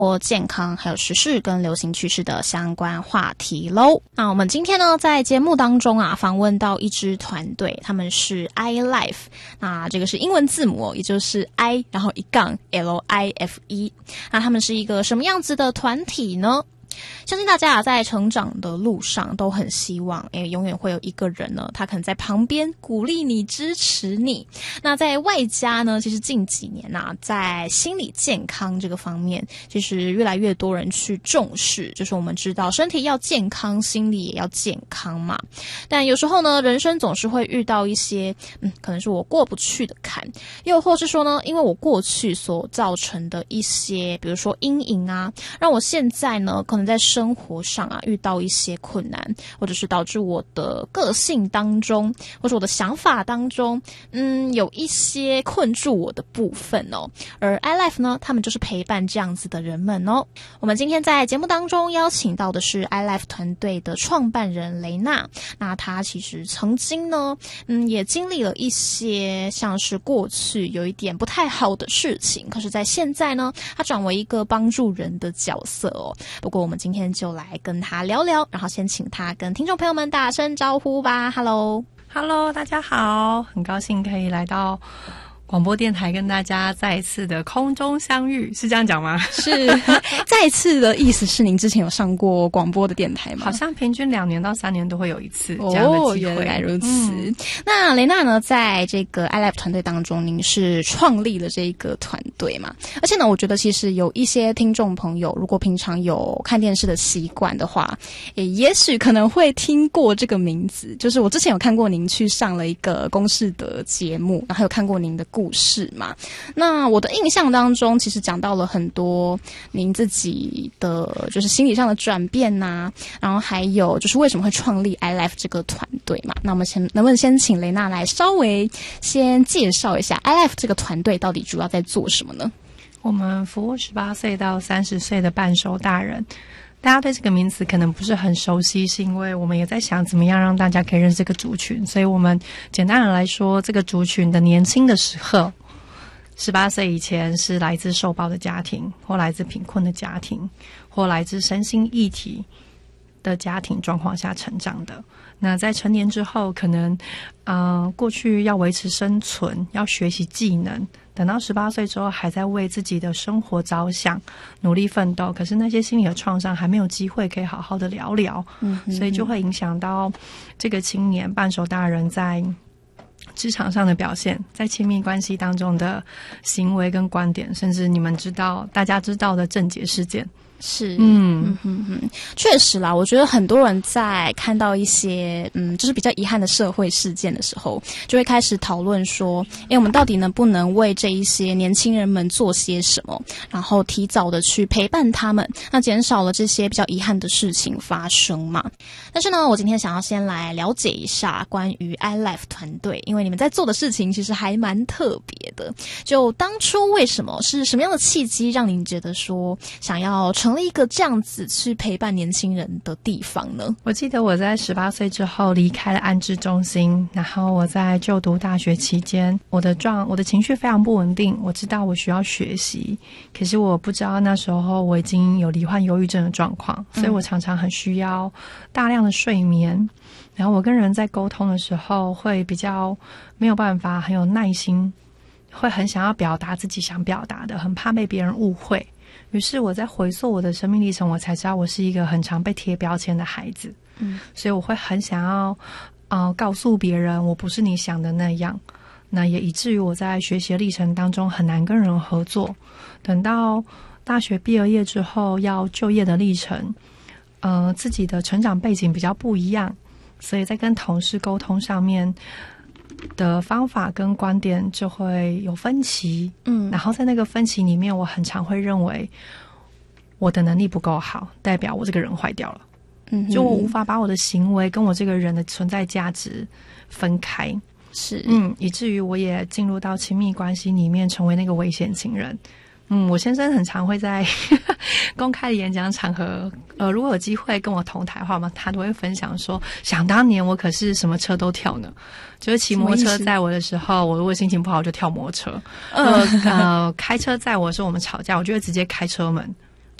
活健康还有时事跟流行趋势的相关话题咯。那我们今天呢在节目当中访问到一支团队，他们是 iLife， 那这个是英文字母也就是 I 然后一杠 LIFE。 那他们是一个什么样子的团体呢？相信大家在成长的路上都很希望永远会有一个人呢，他可能在旁边鼓励你支持你。那在外加呢，其实近几年在心理健康这个方面，其实越来越多人去重视，就是我们知道身体要健康，心理也要健康嘛。但有时候呢，人生总是会遇到一些可能是我过不去的坎，又或是说呢，因为我过去所造成的一些比如说阴影让我现在呢可能在生活上遇到一些困难，或者是导致我的个性当中或者我的想法当中有一些困住我的部分而 iLife 呢，他们就是陪伴这样子的人们我们今天在节目当中邀请到的是 iLife 团队的创办人雷娜。那她其实曾经呢也经历了一些像是过去有一点不太好的事情，可是在现在呢，她转为一个帮助人的角色不过我们今天就来跟他聊聊，然后先请他跟听众朋友们打声招呼吧。 Hello， 大家好，很高兴可以来到广播电台跟大家再一次的空中相遇，是这样讲吗？ 是再一次的意思是您之前有上过广播的电台吗？ 好像平均2年到3年都会有一次这样的机会。 原来如此。那雷娜呢，在这个 iLife 团队当中，您是创立了这个团队嘛？而且呢，我觉得其实有一些听众朋友，如果平常有看电视的习惯的话，也许可能会听过这个名字。就是我之前有看过您去上了一个公视的节目，然后有看过您的故事嘛。那我的印象当中，其实讲到了很多您自己的就是心理上的转变然后还有就是为什么会创立 iLife 这个团队嘛。那我们能不能先请雷娜来稍微先介绍一下 iLife 这个团队到底主要在做什么呢？ 我们服务18岁到30岁的半熟大人。大家对这个名词可能不是很熟悉，是因为我们也在想怎么样让大家可以认识这个族群，所以我们简单的来说，这个族群的年轻的时候，18岁以前是来自受暴的家庭，或来自贫困的家庭，或来自身心议题的家庭状况下成长的。那在成年之后，可能过去要维持生存，要学习技能，等到18岁之后还在为自己的生活着想，努力奋斗，可是那些心理的创伤还没有机会可以好好的聊聊，所以就会影响到这个青年半熟大人在职场上的表现，在亲密关系当中的行为跟观点，甚至你们大家知道的症结事件。 是，确实啦，我觉得很多人在看到一些就是比较遗憾的社会事件的时候，就会开始讨论说，我们到底能不能为这一些年轻人们做些什么，然后提早的去陪伴他们，那减少了这些比较遗憾的事情发生嘛。但是呢，我今天想要先来了解一下关于 iLife 团队，因为你们在做的事情其实还蛮特别的。就当初为什么是什么样的契机让您觉得说想要成立一个这样子去陪伴年轻人的地方呢？ 我记得我在18岁之后离开了安置中心，然后我在就读大学期间，我的情绪非常不稳定，我知道我需要学习，可是我不知道那时候我已经有罹患忧郁症的状况，所以我常常很需要大量的睡眠，然后我跟人在沟通的时候会比较没有办法很有耐心，会很想要表达自己想表达的，很怕被别人误会。于是我在回溯我的生命历程，我才知道我是一个很常被贴标签的孩子，所以我会很想要告诉别人我不是你想的那样，那也以至于我在学习的历程当中很难跟人合作。等到大学毕了业之后要就业的历程，自己的成长背景比较不一样，所以在跟同事沟通上面的方法跟观点就会有分歧，然后在那个分歧里面，我很常会认为我的能力不够好，代表我这个人坏掉了，就我无法把我的行为跟我这个人的存在价值分开， 是， 以至于我也进入到亲密关系里面，成为那个危险情人。我先生很常会在公开的演讲场合，如果有机会跟我同台的话嘛，他都会分享说，想当年我可是什么车都跳呢，就是骑摩托车载我的时候，我如果心情不好就跳摩托车，开车载我的时候我们吵架，我就会直接开车门，